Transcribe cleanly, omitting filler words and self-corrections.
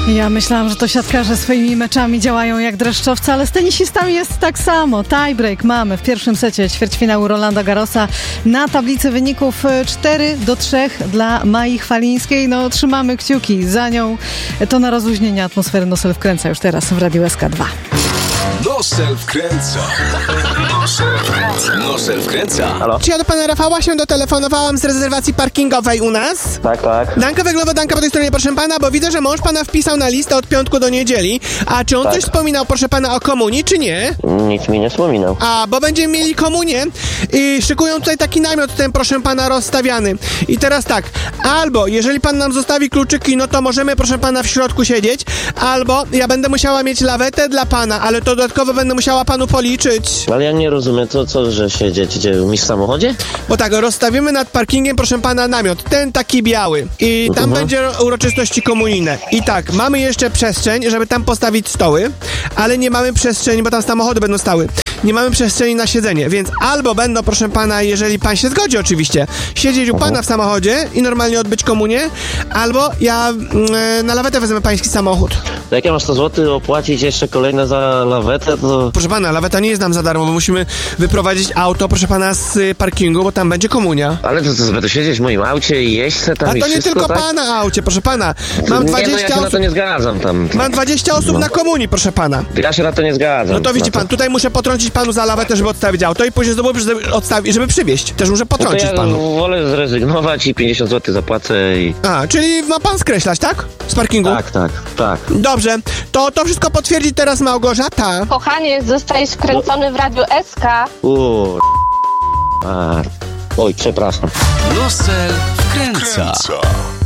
Ja myślałam, że to siatkarze swoimi meczami działają jak dreszczowce, ale z tenisistami jest tak samo. Tiebreak mamy w pierwszym secie ćwierćfinału Rolanda Garrosa. Na tablicy wyników 4-3 dla Mai Chwalińskiej. No, trzymamy kciuki za nią. To na rozluźnienie atmosfery Nosel wkręca już teraz w Radiu SK2. Nosel wkręca. Nosel wkręca. Halo? Czy ja do pana Rafała się dotelefonowałam z rezerwacji parkingowej u nas? Tak, tak. Danka Węglowa, Danka po tej stronie, proszę pana, bo widzę, że mąż pana wpisał na listę od piątku do niedzieli. A czy on Tak. coś wspominał, proszę pana, o komunii, czy nie? Nic mi nie wspominał. A, bo będziemy mieli komunię i szykują tutaj taki namiot ten, proszę pana, rozstawiany. I teraz tak, albo jeżeli pan nam zostawi kluczyki, no to możemy, proszę pana, w środku siedzieć, albo ja będę musiała mieć lawetę dla pana, ale to dodatkowo będę musiała panu policzyć. Ale ja nie rozumiem, co że siedzieć mi w samochodzie? Bo tak, rozstawimy nad parkingiem, proszę pana, namiot, ten taki biały. I tam będzie uroczystości komunijne. I tak, mamy jeszcze przestrzeń, żeby tam postawić stoły, ale nie mamy przestrzeni, bo tam samochody będą stały. Nie mamy przestrzeni na siedzenie, więc albo będą, proszę pana, jeżeli pan się zgodzi oczywiście, siedzieć u pana w samochodzie i normalnie odbyć komunię, albo ja na lawetę wezmę pański samochód. To jak ja mam 100 zł opłacić jeszcze kolejne za lawetę, to... Proszę pana, laweta nie jest nam za darmo, bo musimy wyprowadzić auto, proszę pana, z parkingu, bo tam będzie komunia. Ale to co, będę siedzieć w moim aucie i jeść se tam A i to nie wszystko, tylko tak? pana aucie, proszę pana. Mam Nie, 20 no ja się na osób. to nie zgadzam tam. Mam 20 osób na komunii, proszę pana. Ja się na to nie zgadzam. No to widzi pan, tutaj muszę potrącić panu za lawetę, żeby odstawić auto i później znowu odstawić, żeby przywieźć. Też muszę No to potrącić ja panu. wolę zrezygnować i 50 zł zapłacę i... A, czyli ma pan skreślać, tak? Z parkingu? Tak. Dobrze, to wszystko potwierdzi teraz Małgorzata. Kochanie, zostajesz wkręcony w Radiu SK. Oj, przepraszam. Nosel wkręca.